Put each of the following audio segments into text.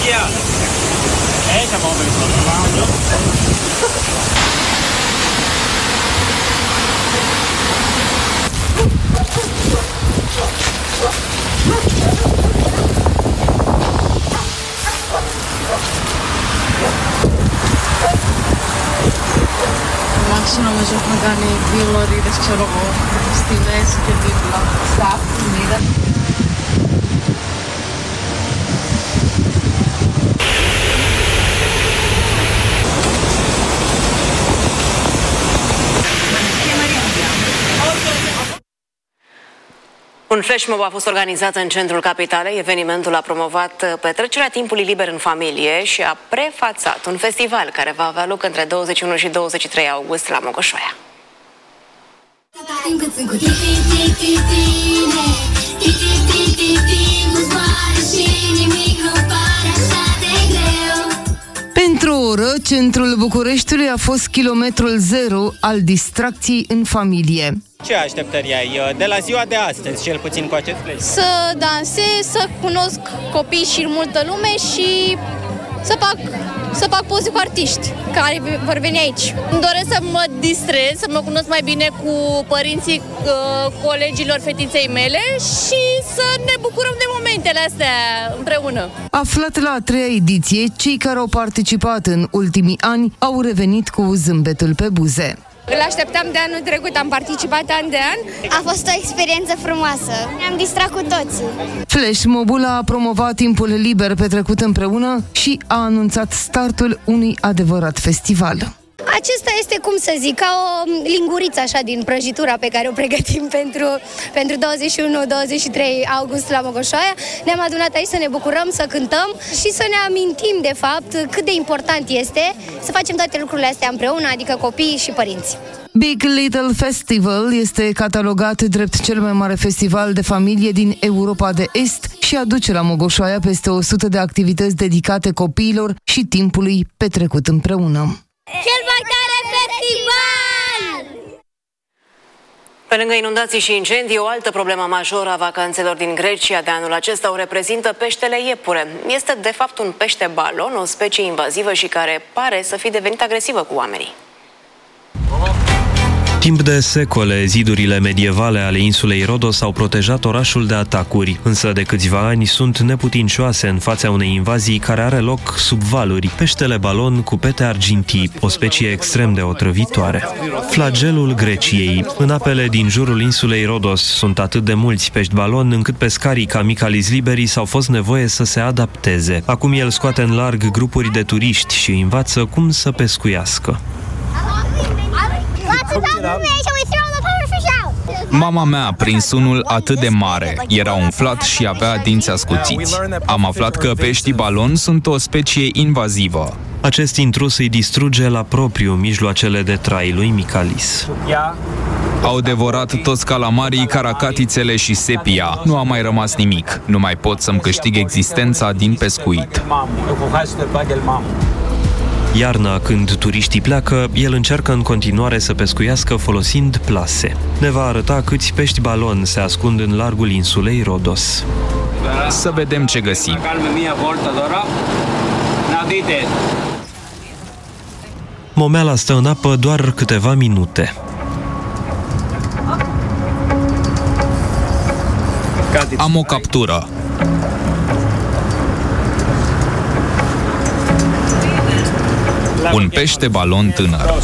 Sono messo magari pilori da c'ero stilesi che bibla sta unita. Un flash mob a fost organizat în centrul capitalei. Evenimentul a promovat petrecerea timpului liber în familie și a prefațat un festival care va avea loc între 21 și 23 august la Mogoșoaia. Pentru o oră, centrul Bucureștiului a fost kilometrul zero al distracției în familie. Ce așteptări ai de la ziua de astăzi, cel puțin cu acest plec? Să dansez, să cunosc copii și multă lume și să fac poze cu artiști care vor veni aici. Îmi doresc să mă distrez, să mă cunosc mai bine cu părinții colegilor fetiței mele și să ne bucurăm de momentele astea împreună. Aflat la a treia ediție, cei care au participat în ultimii ani au revenit cu zâmbetul pe buze. Îl așteptam de anul trecut, am participat an de an. A fost o experiență frumoasă. Ne-am distrat cu toții. Flash Mobul a promovat timpul liber petrecut împreună și a anunțat startul unui adevărat festival. Acesta este, cum să zic, ca o linguriță așa din prăjitura pe care o pregătim pentru 21-23 august la Mogoșoaia. Ne-am adunat aici să ne bucurăm, să cântăm și să ne amintim de fapt cât de important este să facem toate lucrurile astea împreună, adică copiii și părinții. Big Little Festival este catalogat drept cel mai mare festival de familie din Europa de Est și aduce la Mogoșoaia peste 100 de activități dedicate copiilor și timpului petrecut împreună. Cel mai tare festival! Pe lângă inundații și incendii, o altă problemă majoră a vacanțelor din Grecia de anul acesta o reprezintă peștele iepure. Este de fapt un pește balon, o specie invazivă și care pare să fi devenit agresivă cu oamenii. Timp de secole, zidurile medievale ale insulei Rodos au protejat orașul de atacuri, însă de câțiva ani sunt neputincioase în fața unei invazii care are loc sub valuri. Peștele balon cu pete argintii, o specie extrem de otrăvitoare. Flagelul Greciei. În apele din jurul insulei Rodos sunt atât de mulți pești balon încât pescarii ca Michalis Liberis au fost nevoie să se adapteze. Acum el scoate în larg grupuri de turiști și învață cum să pescuiască. Mama mea a prins unul atât de mare, era umflat și avea dinți ascuțiți. Am aflat că peștii balon sunt o specie invazivă. Acest intrus îi distruge la propriu mijloacele de trai lui Michalis. Au devorat toți calamarii, caracatițele și sepia. Nu a mai rămas nimic. Nu mai pot să-mi câștig existența din pescuit. Iarna, când turiștii pleacă, el încearcă în continuare să pescuiască folosind plase. Ne va arăta câți pești balon se ascund în largul insulei Rodos. Să vedem ce găsim. Momeala stă în apă doar câteva minute. Am o captură. Un pește balon tânăr.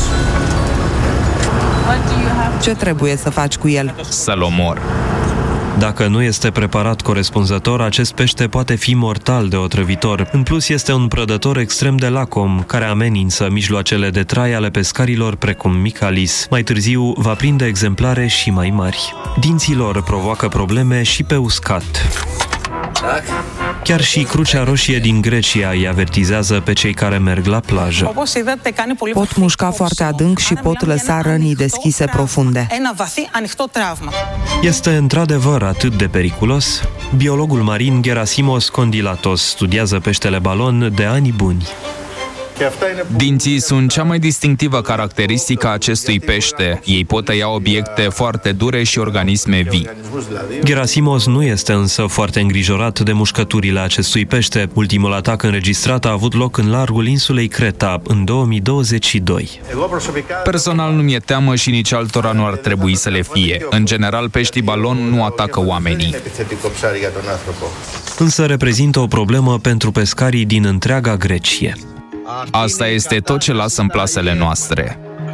Ce trebuie să faci cu el? Să-l omor. Dacă nu este preparat corespunzător, acest pește poate fi mortal de otrăvitor. În plus, este un prădător extrem de lacom, care amenință mijloacele de trai ale pescarilor precum Michalis. Mai târziu, va prinde exemplare și mai mari. Dinții lor provoacă probleme și pe uscat. Chiar și Crucea Roșie din Grecia îi avertizează pe cei care merg la plajă. Pot mușca foarte adânc și pot lăsa răni deschise profunde. Este într-adevăr atât de periculos? Biologul marin Gerasimos Kondilatos studiază peștele balon de ani buni. Dinții sunt cea mai distinctivă caracteristică a acestui pește. Ei pot tăia obiecte foarte dure și organisme vii. Gerasimos nu este însă foarte îngrijorat de mușcăturile acestui pește. Ultimul atac înregistrat a avut loc în largul insulei Creta în 2022. Personal nu mi-e teamă și nici altora nu ar trebui să le fie. În general, peștii balon nu atacă oamenii. Însă reprezintă o problemă pentru pescarii din întreaga Grecie. Asta este tot ce lasă în plasele noastre.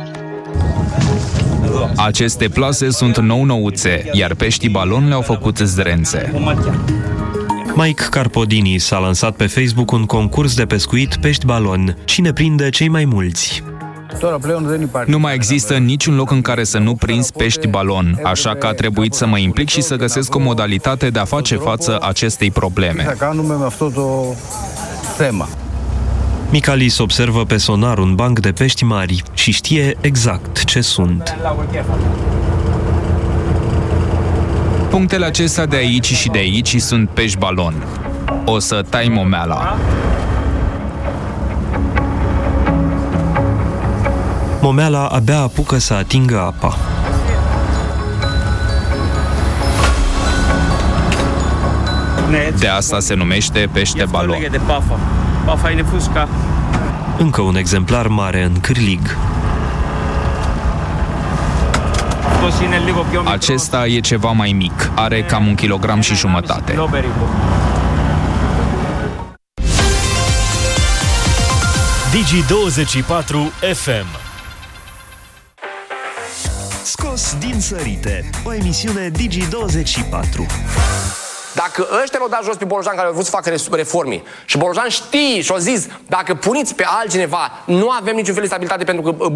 Aceste plase sunt nou-nouțe, iar peștii balon le-au făcut zdrențe. Mike Carpodini s-a lansat pe Facebook un concurs de pescuit pești balon. Cine prinde cei mai mulți? Nu mai există niciun loc în care să nu prinzi pești balon, așa că a trebuit să mă implic și să găsesc o modalitate de a face față acestei probleme. Michalis observă pe sonar un banc de pești mari și știe exact ce sunt. Punctele acestea de aici și de aici sunt pești balon. O să tai momeala. Momeala abia apucă să atingă apa. De asta se numește pește balon. Încă un exemplar mare în cârlig. Acesta e ceva mai mic, are cam 1,5 kg. Digi24 FM. Scos din sărite, o emisiune Digi24. Dacă ăștia l-au dat jos pe Bolojan care au vrut să facă reforme și Bolojan știe și a zis, dacă puniți pe altcineva, nu avem niciun fel de stabilitate pentru că